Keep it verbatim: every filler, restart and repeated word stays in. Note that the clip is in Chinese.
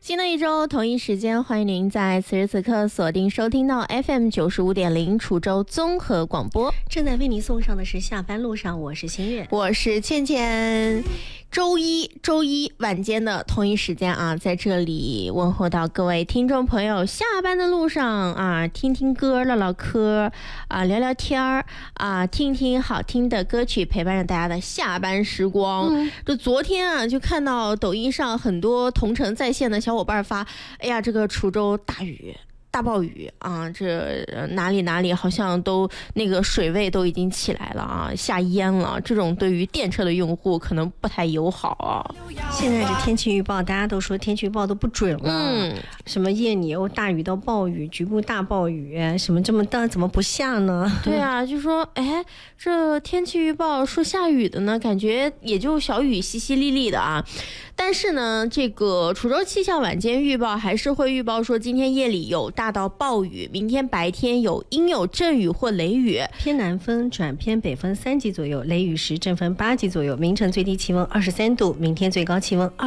新的一周同一时间，欢迎您在此时此刻锁定收听到 F M 九十五点零楚州综合广播。 正在为您送上的是下班路上，我是新月， 我是倩倩。周一周一晚间的同一时间啊，在这里问候到各位听众朋友，下班的路上啊，听听歌，唠唠嗑啊，聊聊天儿啊，听听好听的歌曲，陪伴着大家的下班时光。嗯，就昨天啊，就看到抖音上很多同城在线的小伙伴发，哎呀，这个滁州大雨。大暴雨啊，这哪里哪里好像都那个水位都已经起来了啊，下淹了。这种对于电车的用户可能不太友好啊。 现在这天气预报，大家都说天气预报都不准了，嗯，什么夜里由大雨到暴雨，局部大暴雨，什么这么大怎么不下呢？ 对啊，就说哎，这天气预报说下雨的呢，感觉也就小雨淅淅沥沥的啊。但是呢，这个滁州气象晚间预报还是会预报说，今天夜里有大到暴雨，明天白天有阴有阵雨或雷雨， 偏南风转偏北风三级左右，雷雨时阵风八级左右。明晨最低气温二十三度，明天最高气温